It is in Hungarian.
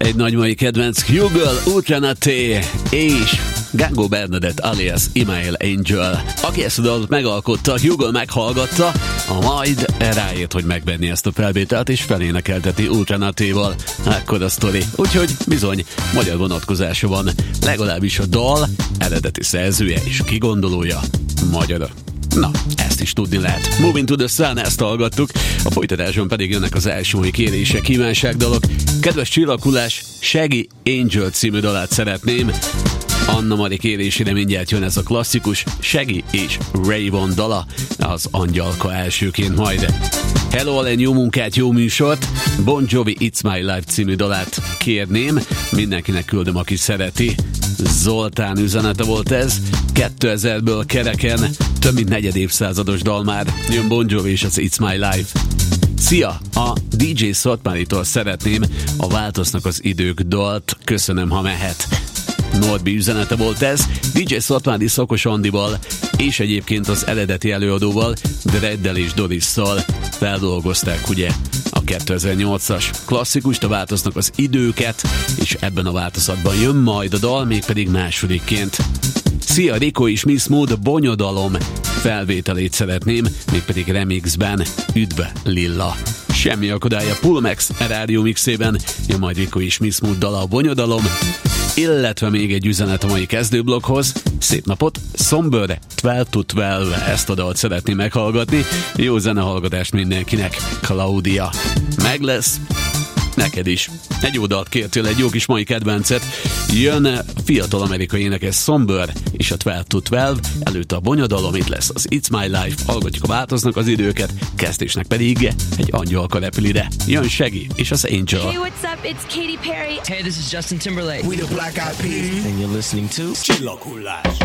Egy nagy mai kedvenc, Hugo Ultranaté és Gango Bernadette alias Email Angel. Aki ezt a dalt megalkotta, Hugo meghallgatta, majd rájött, hogy megvenni ezt a felvételt és felénekelteti Ultranatéval. Ekkor a sztori. Úgyhogy bizony, magyar vonatkozása van. Legalábbis a dal eredeti szerzője és kigondolója magyar. Na, ezt is tudni lehet. Moving to the Sun, ezt hallgattuk. A folytatáson pedig jönnek az első mai kérések, kívánságdalok. Kedves csillaghullás, Shaggy Angel című dalát szeretném. Anna Mari kérésére mindjárt jön ez a klasszikus Shaggy és Rayvon dala, az angyalka elsőként majd. Hello, Allen, jó munkát, jó műsort. Bon Jovi It's My Life című dalát kérném. Mindenkinek küldöm, aki szereti. Zoltán üzenete volt ez. 2000-ből kereken, több mint negyed évszázados dal már. Jön Bon Jovi és az It's My Life. Szia! A DJ Szatmáritól szeretném a Változnak az idők dalt. Köszönöm, ha mehet. Norbi üzenete volt ez. DJ Szatmári Szakos Andival és egyébként az eredeti előadóval, Dreddel és Dorisszal feldolgozták ugye a 2008-as klasszikust, a Változnak az időket, és ebben a változatban jön majd a dal, mégpedig másodikként. Szia, Rico és Miss Mood Bonyodalom felvételét szeretném, mégpedig remixben. Üdv Lilla. Semmi akadálya, Pulmex rádió mixében jön majd Rico és Miss Mood dala a Bonyodalom, illetve még egy üzenet a mai kezdőblokkhoz. Szép napot, Somber 12 to 12, ezt a dalt szeretném meghallgatni. Jó zenehallgatást mindenkinek, Claudia. Meg lesz neked is. Egy jó dalt kértél, egy jó kis mai kedvencet. Jön fiatal amerikai énekes Somber és a 12 to 12, előtte a Bonyodalom, itt lesz az It's My Life, hallgatjuk a Változnak az időket, kezdésnek pedig egy angyalka repül ide. Jön Shaggy és az Angel. Hey, what's up? It's Katy Perry. Hey, this is Justin Timberlake. We the Black Eyed Peas. And you're listening to Csillaghullás.